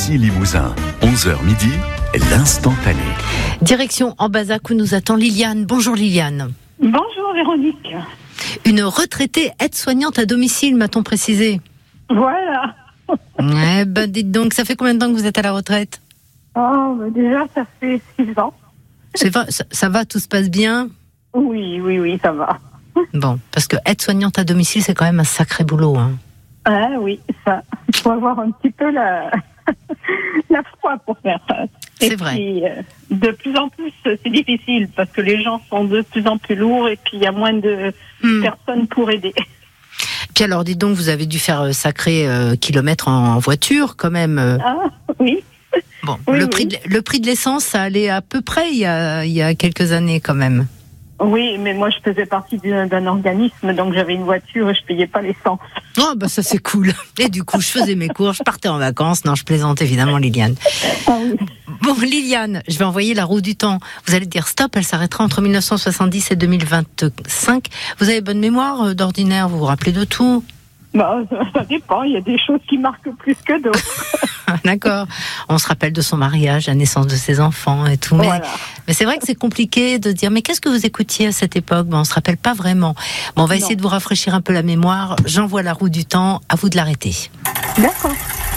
Ici Limousin, 11h midi, l'instantané. Direction Ambazac où nous attend Liliane. Bonjour Liliane. Bonjour Véronique. Une retraitée aide-soignante à domicile, m'a-t-on précisé. Voilà. Eh ben dites donc, ça fait combien de temps que vous êtes à la retraite? Déjà ça fait 6 ans. Ça va, tout se passe bien? Oui, ça va. Bon, parce que aide-soignante à domicile, c'est quand même un sacré boulot. Hein. Ah oui, ça. Il faut avoir un petit peu la foi pour faire ça. C'est vrai. Puis, de plus en plus, c'est difficile parce que les gens sont de plus en plus lourds et puis il y a moins de personnes pour aider. Puis alors, dites donc, vous avez dû faire sacré kilomètres en voiture, quand même. Ah, oui. Bon, Oui, le prix de l'essence, ça allait à peu près il y a quelques années, quand même. Oui, mais moi je faisais partie d'un organisme, donc j'avais une voiture et je payais pas l'essence. Oh, bah ça c'est cool. Et du coup, je faisais mes cours, je partais en vacances. Non, je plaisante évidemment, Liliane. Ah oui. Bon, Liliane, je vais envoyer la roue du temps. Vous allez dire stop, elle s'arrêtera entre 1970 et 2025. Vous avez bonne mémoire d'ordinaire, vous vous rappelez de tout? Ça dépend, il y a des choses qui marquent plus que d'autres. D'accord. On se rappelle de son mariage, la naissance de ses enfants et tout. Voilà. Mais c'est vrai que c'est compliqué de dire, mais qu'est-ce que vous écoutiez à cette époque? On se rappelle pas vraiment. Bon, on va essayer de vous rafraîchir un peu la mémoire. J'envoie la roue du temps, à vous de l'arrêter. D'accord.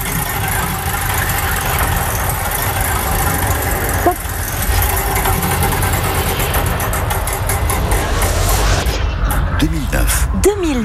«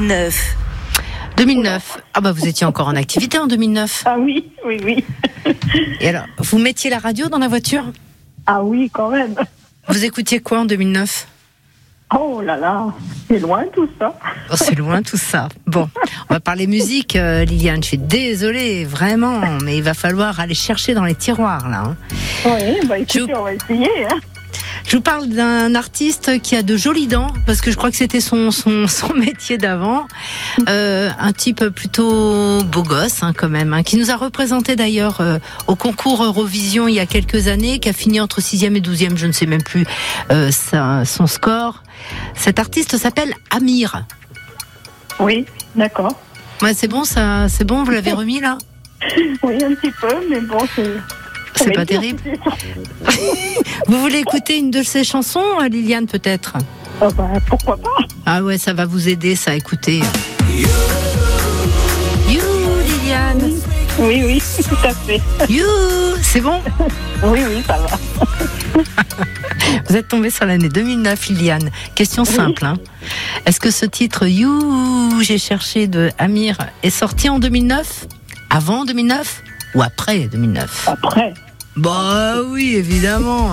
2009. Ah bah vous étiez encore en activité en 2009. Ah oui. Et alors, vous mettiez la radio dans la voiture? Ah oui, quand même. Vous écoutiez quoi en 2009? Oh là là, c'est loin tout ça. Oh, c'est loin tout ça. Bon, on va parler musique, Liliane. Je suis désolée, vraiment, mais il va falloir aller chercher dans les tiroirs là. Hein. Oui, écoutez, on va essayer. Hein. Je vous parle d'un artiste qui a de jolies dents, parce que je crois que c'était son métier d'avant. Un type plutôt beau gosse, hein, quand même, hein, qui nous a représenté d'ailleurs au concours Eurovision il y a quelques années, qui a fini entre 6e et 12e, je ne sais même plus son score. Cet artiste s'appelle Amir. Oui, d'accord. Ouais, c'est bon, ça, c'est bon, vous l'avez remis là? Oui, un petit peu, mais bon, c'est pas terrible. Vous voulez écouter une de ses chansons, Liliane, peut-être? Pourquoi pas? Ah ouais, ça va vous aider, ça, écoutez. You, Liliane. Oui, tout à fait. You, c'est bon? Oui, ça va. Vous êtes tombée sur l'année 2009, Liliane. Question simple. Hein. Est-ce que ce titre You, j'ai cherché de Amir, est sorti en 2009? Avant 2009? Ou après 2009? Après. Bah oui, évidemment.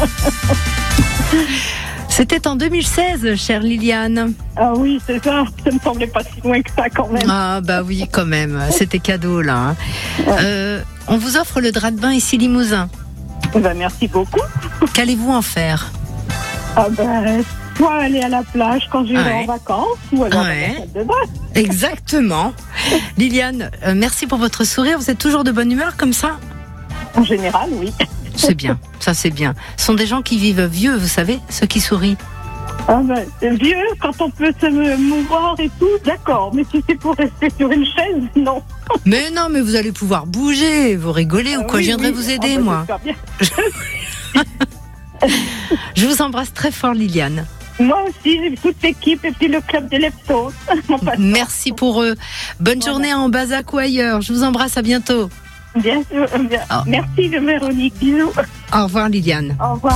C'était en 2016, chère Liliane. Ah oui, c'est ça. Ça me semblait pas si loin que ça quand même. Ah bah oui, quand même. C'était cadeau là. Hein. On vous offre le drap de bain ici Limousin. Merci beaucoup. Qu'allez-vous en faire? Soit aller à la plage quand j'irai en vacances, ou alors dans la salle de bain. Exactement. Liliane, merci pour votre sourire. Vous êtes toujours de bonne humeur comme ça? En général, oui. C'est bien, ça c'est bien. Ce sont des gens qui vivent vieux, vous savez, ceux qui sourient. Vieux, quand on peut se mouvoir et tout, d'accord. Mais si c'est pour rester sur une chaise, non. Mais non, mais vous allez pouvoir bouger, vous rigolez ou quoi? Je viendrai vous aider, moi. Bien. Je vous embrasse très fort, Liliane. Moi aussi, toute l'équipe et puis le club des leptos. Merci pour eux. Bonne journée à Ambazac ou ailleurs. Je vous embrasse, à bientôt. Bien sûr. Merci, Véronique. Bisous. Au revoir, Liliane. Au revoir.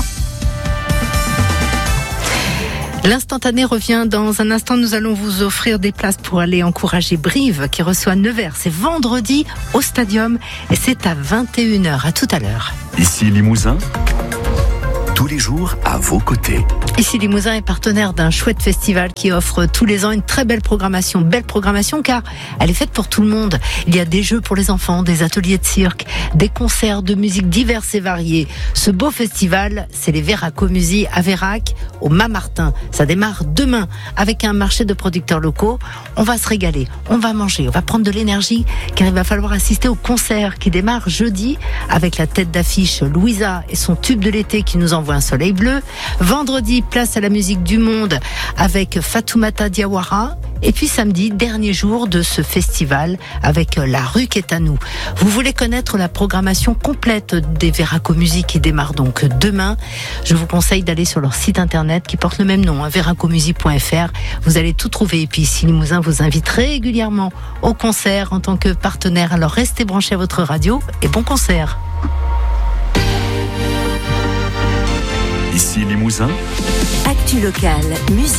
L'instantané revient dans un instant. Nous allons vous offrir des places pour aller encourager Brive qui reçoit Nevers. C'est vendredi au Stadium et c'est à 21h. À tout à l'heure. Ici Limousin, tous les jours à vos côtés. Ici Limousin est partenaire d'un chouette festival qui offre tous les ans une très belle programmation car elle est faite pour tout le monde. Il y a des jeux pour les enfants, des ateliers de cirque, des concerts de musique diverses et variées. Ce beau festival, c'est les Véracomusies à Vérac, au Mât-Martin. Ça démarre demain avec un marché de producteurs locaux. On va se régaler, on va manger, on va prendre de l'énergie car il va falloir assister au concert qui démarre jeudi avec la tête d'affiche Louisa et son tube de l'été qui nous envoie un soleil bleu. Vendredi, place à la musique du monde avec Fatoumata Diawara. Et puis samedi, dernier jour de ce festival avec La Rue qui est à nous. Vous voulez connaître la programmation complète des Veraco Music qui démarre donc demain. Je vous conseille d'aller sur leur site internet qui porte le même nom, veracomusic.fr. Vous allez tout trouver. Et puis ici, Limousin vous invite régulièrement au concert en tant que partenaire. Alors restez branchés à votre radio et bon concert. Ici Limousin. Actu locale, musique.